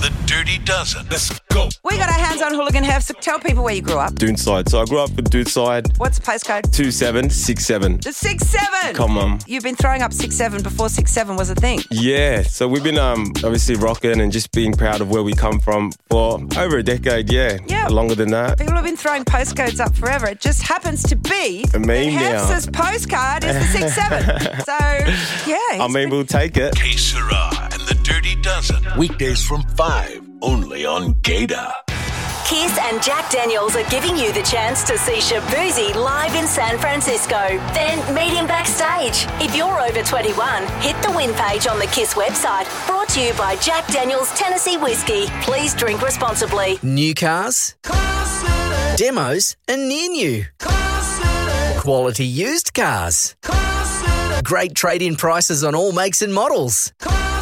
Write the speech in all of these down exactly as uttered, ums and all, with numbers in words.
the Dirty Dozen. Let's go. We got our hands on Hooligan Hef, so tell people where you grew up. Doonside. So I grew up in Doonside. What's the postcode? two seven six seven. The six seven. Come on. You've been throwing up six seven before six seven was a thing. Yeah. So we've been um obviously rocking and just being proud of where we come from for over a decade, yeah. Yeah. Longer than that. People have been throwing postcodes up forever. It just happens to be A meme now. Hef's postcode is the six seven. So, yeah. I mean, we'll take it. K Sarah and the Dirty Dozen. Weekdays from five, only on Gator. Kiss and Jack Daniels are giving you the chance to see Shabuzi live in San Francisco. Then meet him backstage. If you're over twenty-one, hit the win page on the Kiss website. Brought to you by Jack Daniels Tennessee Whiskey. Please drink responsibly. New cars, demos and near new. Quality used cars. Great trade-in prices on all makes and models.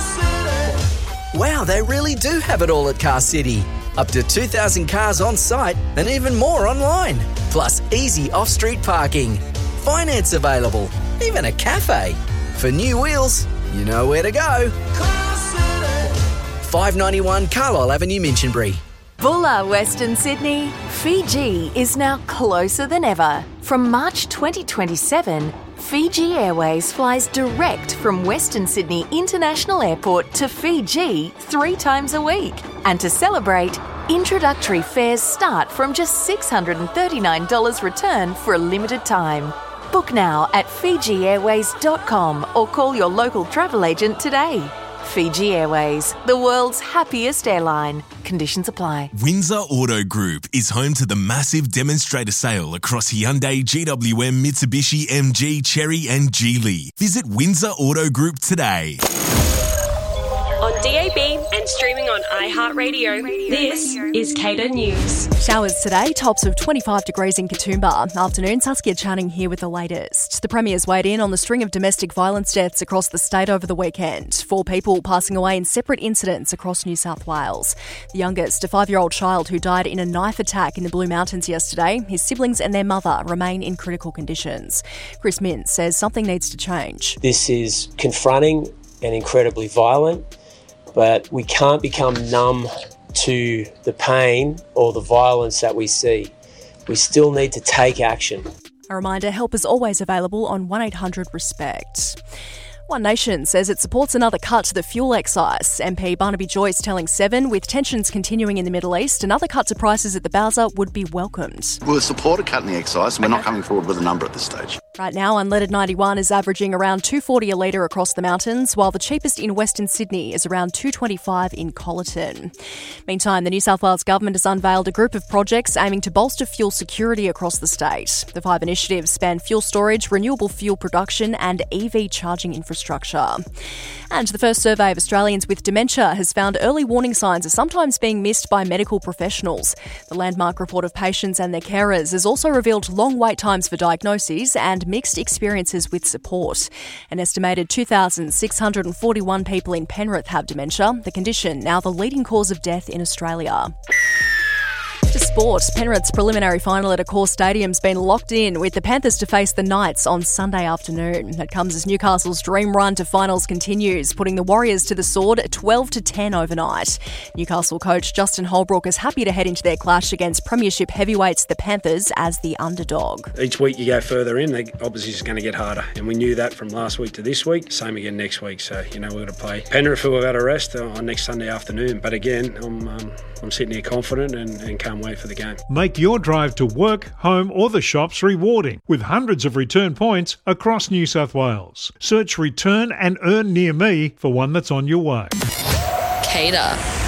Wow, they really do have it all at Car City. Up to two thousand cars on site and even more online. Plus easy off-street parking. Finance available. Even a cafe. For new wheels, you know where to go. five ninety-one Carlisle Avenue, Minchinbury. Bulla, Western Sydney. Fiji is now closer than ever. From March twenty twenty-seven, Fiji Airways flies direct from Western Sydney International Airport to Fiji three times a week. And to celebrate, introductory fares start from just six hundred thirty-nine dollars return for a limited time. Book now at fiji airways dot com or call your local travel agent today. Fiji Airways, the world's happiest airline. Conditions apply. Windsor Auto Group is home to the massive demonstrator sale across Hyundai, G W M, Mitsubishi, M G, Chery and Geely. Visit Windsor Auto Group today. On D A B and streaming on iHeartRadio, this is Cater News. Showers today, tops of twenty-five degrees in Katoomba. Afternoon, Saskia Channing here with the latest. The Premier's weighed in on the string of domestic violence deaths across the state over the weekend. Four people passing away in separate incidents across New South Wales. The youngest, a five-year-old child who died in a knife attack in the Blue Mountains yesterday. His siblings and their mother remain in critical conditions. Chris Mintz says something needs to change. This is confronting and incredibly violent. But we can't become numb to the pain or the violence that we see. We still need to take action. A reminder, help is always available on one eight hundred RESPECT. One Nation says it supports another cut to the fuel excise. M P Barnaby Joyce telling Seven, with tensions continuing in the Middle East, another cut to prices at the Bowser would be welcomed. We'll support a cut in the excise, and we're not coming forward with a number at this stage. Right now, unleaded ninety-one is averaging around two dollars forty a litre across the mountains, while the cheapest in Western Sydney is around two dollars twenty-five in Colleton. Meantime, the New South Wales Government has unveiled a group of projects aiming to bolster fuel security across the state. The five initiatives span fuel storage, renewable fuel production and E V charging infrastructure. And the first survey of Australians with dementia has found early warning signs are sometimes being missed by medical professionals. The landmark report of patients and their carers has also revealed long wait times for diagnoses and mixed experiences with support. An estimated two thousand six hundred forty-one people in Penrith have dementia, the condition now the leading cause of death in Australia. To sport, Penrith's preliminary final at Accor Stadium's been locked in, with the Panthers to face the Knights on Sunday afternoon. That comes as Newcastle's dream run to finals continues, putting the Warriors to the sword twelve to ten overnight. Newcastle coach Justin Holbrook is happy to head into their clash against premiership heavyweights the Panthers as the underdog. Each week you go further in, the opposition's going to get harder, and we knew that from last week to this week. Same again next week, so you know we're going to play Penrith, who have had a rest on next Sunday afternoon. But again, I'm um, I'm sitting here confident and, and can't wait for the game. Make your drive to work, home or the shops rewarding with hundreds of return points across New South Wales. Search Return and Earn Near Me for one that's on your way. Cater.